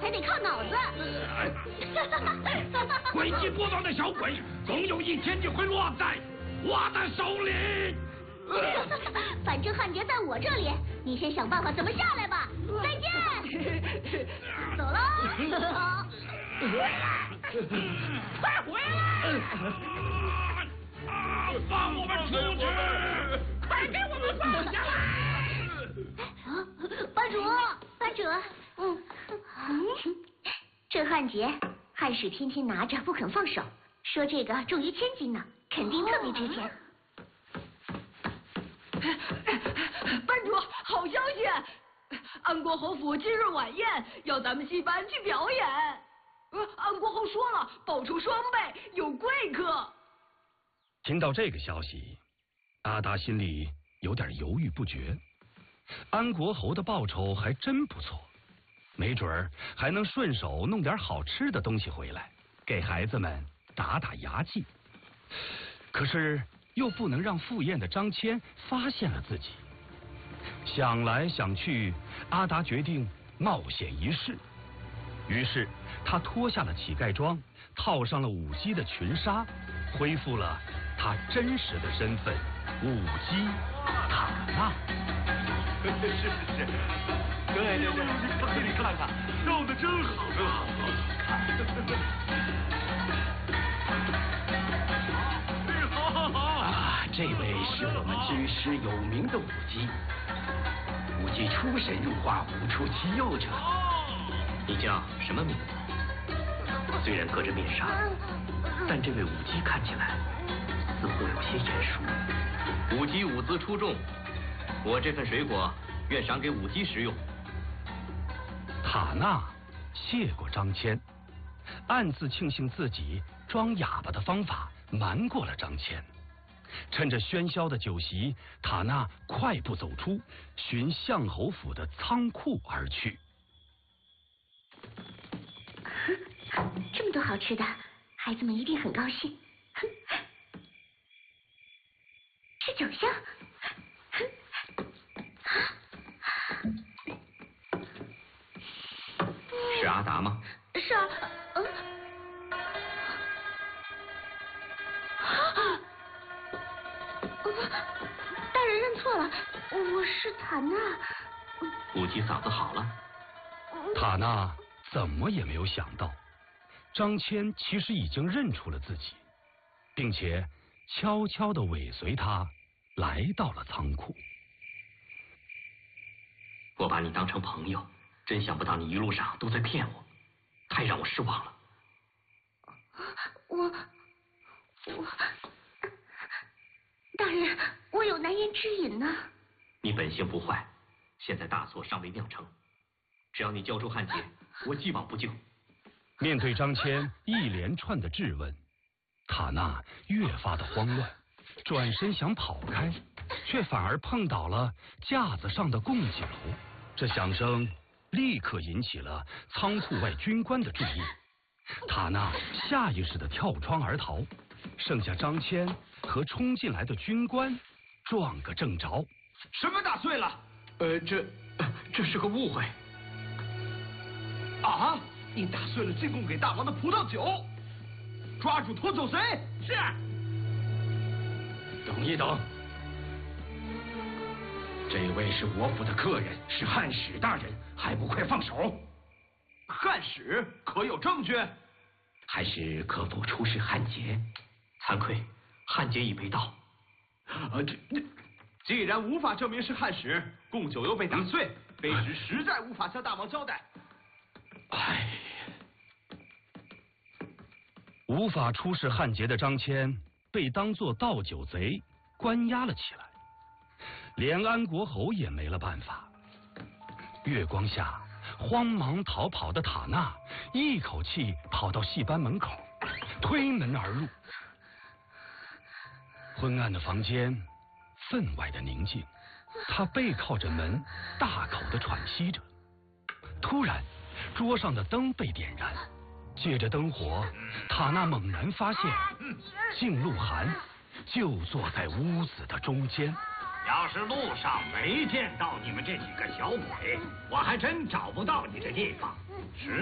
才得靠脑子。 诡计多端的小鬼，总有一天就会落在我的手里。 反正汉杰在我这里，你先想办法怎么下来吧。再见，走喽。 回来，快回来！放我们出去！快给我们放下来！ 班主，这汉杰，汉使天天拿着不肯放手，说这个重于千斤呢，肯定特别值钱。 班主，好消息！安国侯府今日晚宴，要咱们戏班去表演。安国侯说了，报酬双倍，有贵客。 听到这个消息，阿达心里有点犹豫不决。安国侯的报酬还真不错，没准儿还能顺手弄点好吃的东西回来，给孩子们打打牙祭。可是又不能让赴宴的张骞发现了自己。想来想去，阿达决定冒险一试。于是他脱下了乞丐装，套上了舞姬的裙纱，恢复了他真实的身份——舞姬塔娜。 是，对，你看看，跳的真好，好看。 啊，这位是我们军师有名的舞姬，舞姬出神入化，舞出其右者。 你叫什么名字？虽然隔着面纱，但这位舞姬看起来似乎有些眼熟。舞姬舞姿出众，我这份水果愿赏给舞姬食用。 塔娜谢过张骞，暗自庆幸自己装哑巴的方法瞒过了张骞。趁着喧嚣的酒席，塔娜快步走出，寻相侯府的仓库而去。 这么多好吃的，孩子们一定很高兴。是酒香。 是阿达吗？ 是啊，大人认错了，我是塔娜。 舞姬嗓子好了。 塔娜怎么也没有想到，张骞其实已经认出了自己，并且悄悄地尾随他来到了仓库。 我把你当成朋友，真想不到你一路上都在骗我，太让我失望了。 大人，我有难言之隐呢。 你本性不坏，现在大错尚未酿成，只要你交出汉杰，我既往不咎。 面对张骞一连串的质问，塔娜越发的慌乱，转身想跑开，却反而碰倒了架子上的供给楼。这响声立刻引起了仓库外军官的注意，塔娜下意识的跳窗而逃，剩下张骞和冲进来的军官撞个正着。 什么打碎了？ 这是个误会。 啊！你打碎了进贡给大王的葡萄酒，抓住拖走贼！是。 等一等，这位是我府的客人，是汉使大人，还不快放手！ 汉使可有证据？ 还是可否出示汉杰？ 惭愧，汉杰已被盗。 既然无法证明是汉使，贡酒又被打碎，卑职实在无法向大王交代。 唉， 无法出示汉杰的张骞被当作盗酒贼关押了起来，连安国侯也没了办法。月光下，慌忙逃跑的塔娜一口气跑到戏班门口，推门而入。昏暗的房间，分外的宁静，他背靠着门，大口的喘息着。突然，桌上的灯被点燃，借着灯火，塔娜猛然发现靳鹿晗就坐在屋子的中间。 要是路上没见到你们这几个小鬼，我还真找不到你这地方。